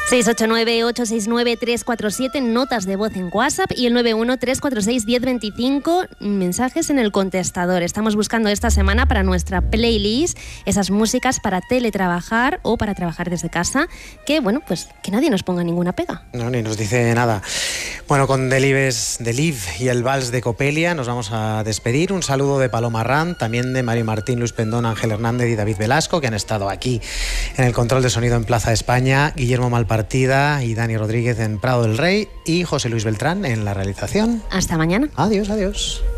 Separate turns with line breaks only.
689-869-347, notas de voz en WhatsApp, y el 91-346-1025, mensajes en el contestador. Estamos buscando esta semana para nuestra playlist esas músicas para teletrabajar o para trabajar desde casa, que bueno, pues que nadie nos ponga ninguna pega.
No, ni nos dice nada. Bueno, con Deliv y el Vals de Copelia nos vamos a despedir. Un saludo de Paloma Arranz, también de Mari Martín, Luis Pendón, Ángel Hernández y David Velasco, que han estado aquí en el control de sonido en Plaza España, Guillermo Malpartida y Dani Rodríguez en Prado del Rey y José Luis Beltrán en la realización.
Hasta mañana.
Adiós, adiós.